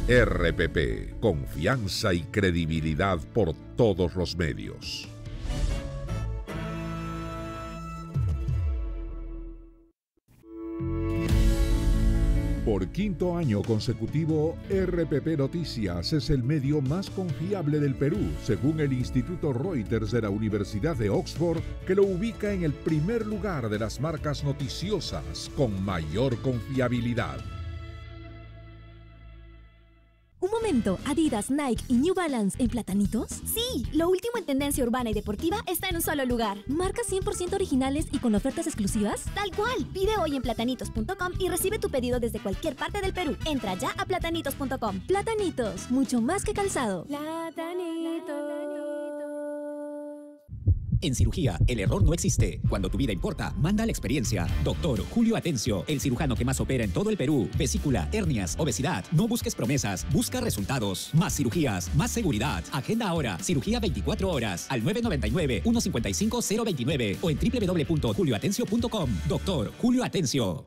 RPP, confianza y credibilidad por todos los medios. Por quinto año consecutivo, RPP Noticias es el medio más confiable del Perú, según el Instituto Reuters de la Universidad de Oxford, que lo ubica en el primer lugar de las marcas noticiosas con mayor confiabilidad. Un momento, ¿Adidas, Nike y New Balance en platanitos? Sí, lo último en tendencia urbana y deportiva está en un solo lugar. ¿Marcas 100% originales y con ofertas exclusivas? Tal cual. Pide hoy en platanitos.com y recibe tu pedido desde cualquier parte del Perú. Entra ya a platanitos.com. Platanitos, mucho más que calzado. Platanitos. En cirugía, el error no existe. Cuando tu vida importa, manda la experiencia. Doctor Julio Atencio, el cirujano que más opera en todo el Perú. Vesícula, hernias, obesidad. No busques promesas, busca resultados. Más cirugías, más seguridad. Agenda ahora. Cirugía 24 horas al 999-155-029 o en www.julioatencio.com. Doctor Julio Atencio.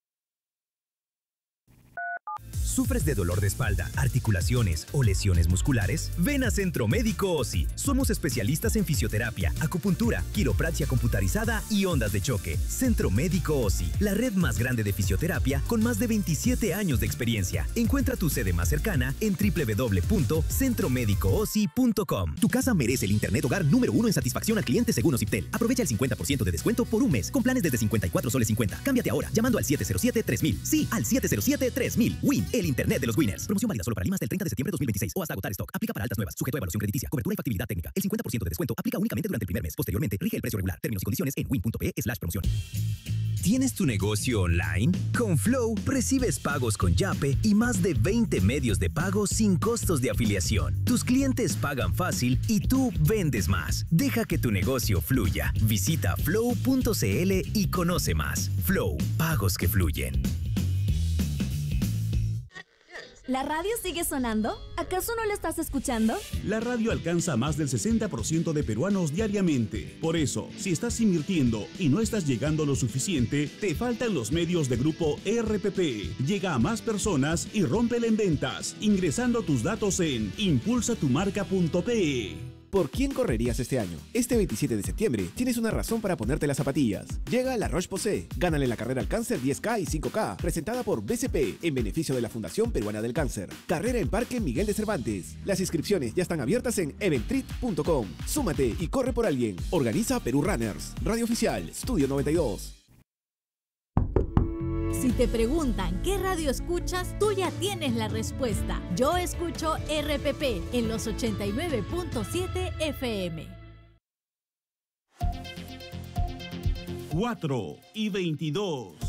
¿Sufres de dolor de espalda, articulaciones o lesiones musculares? Ven a Centro Médico OSI. Somos especialistas en fisioterapia, acupuntura, quiropraxia computarizada y ondas de choque. Centro Médico OSI, la red más grande de fisioterapia con más de 27 años de experiencia. Encuentra tu sede más cercana en www.centromedicoosi.com. Tu casa merece el internet hogar número 1 en satisfacción al cliente según Ociptel. Aprovecha el 50% de descuento por un mes con planes desde 54 soles 50. Cámbiate ahora llamando al 707-3000. Sí, al 707-3000. Win, el internet de los winners. Promoción válida solo para Lima hasta el 30 de septiembre de 2026 o hasta agotar stock. Aplica para altas nuevas. Sujeto a evaluación crediticia. Cobertura y factibilidad técnica. El 50% de descuento aplica únicamente durante el primer mes. Posteriormente, rige el precio regular. Términos y condiciones en win.pe/promoción. ¿Tienes tu negocio online? Con Flow recibes pagos con Yape y más de 20 medios de pago sin costos de afiliación. Tus clientes pagan fácil y tú vendes más. Deja que tu negocio fluya. Visita flow.cl y conoce más. Flow, pagos que fluyen. ¿La radio sigue sonando? ¿Acaso no la estás escuchando? La radio alcanza a más del 60% de peruanos diariamente. Por eso, si estás invirtiendo y no estás llegando lo suficiente, te faltan los medios de Grupo RPP. Llega a más personas y rómpela en ventas, ingresando tus datos en impulsatumarca.pe. ¿Por quién correrías este año? Este 27 de septiembre tienes una razón para ponerte las zapatillas. Llega La Roche-Posay. Gánale la carrera al cáncer 10K y 5K, presentada por BCP en beneficio de la Fundación Peruana del Cáncer. Carrera en Parque Miguel de Cervantes. Las inscripciones ya están abiertas en eventrip.com. Súmate y corre por alguien. Organiza Perú Runners. Radio Oficial, Estudio 92. Si te preguntan qué radio escuchas, tú ya tienes la respuesta. Yo escucho RPP en los 89.7 FM. 4:22.